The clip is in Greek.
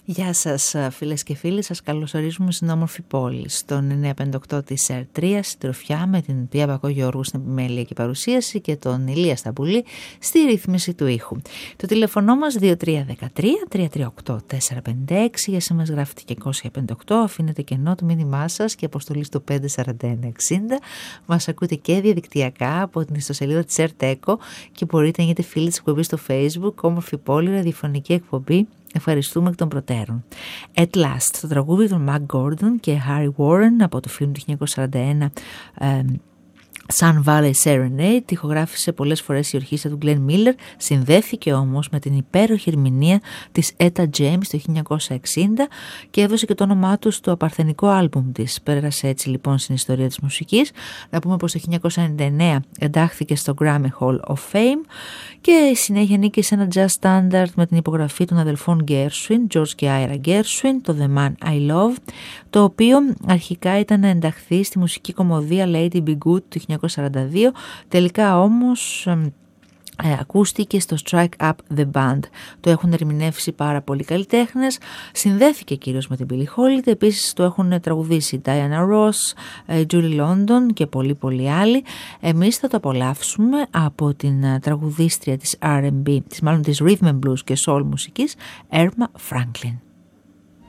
Γεια σας φίλες και φίλοι, σας καλωσορίζουμε στην όμορφη πόλη, στον 958 της R3, συντροφιά με την Πία Πακογιώργου στην επιμέλεια και παρουσίαση και τον Ηλία Σταμπουλή στη ρύθμιση του ήχου. Το τηλεφωνό μας 2313-338-456, για SMS γράφετε και 258, αφήνετε κενό το μήνυμά σας και αποστολή στο 54160. Μας ακούτε και διαδικτυακά από την ιστοσελίδα της RTECO και μπορείτε να γίνετε φίλοι της εκπομπής στο Facebook, όμορφη πόλη, ραδιοφωνική εκπομπή. Ευχαριστούμε εκ των προτέρων. At Last, το τραγούδι των Mac Gordon και Harry Warren από το φιλμ του 1941 Sun Valley Serenade, τοιχογράφησε πολλές φορές η ορχήστρα του Glenn Miller, συνδέθηκε όμως με την υπέροχη ερμηνεία της Etta James το 1960 και έδωσε και το όνομά του στο απαρθενικό άλμπουμ της. Πέρασε έτσι λοιπόν στην ιστορία της μουσικής. Να πούμε πως το 1999 εντάχθηκε στο Grammy Hall of Fame και συνέχεια νίκησε σε ένα jazz standard με την υπογραφή των αδελφών Gershwin, George και Ira Gershwin, το The Man I Love, το οποίο αρχικά ήταν να ενταχθεί στη μουσική κομμωδία Lady Be Good του 1942, τελικά όμως ακούστηκε στο Strike Up The Band. Το έχουν ερμηνεύσει πάρα πολλοί καλλιτέχνες, συνδέθηκε κυρίως με την Billie Holiday, επίσης το έχουν τραγουδήσει Diana Ross, Julie London και πολλοί άλλοι. Εμείς θα το απολαύσουμε από την τραγουδίστρια της R&B, μάλλον της Rhythm and Blues και Soul μουσικής, Erma Franklin.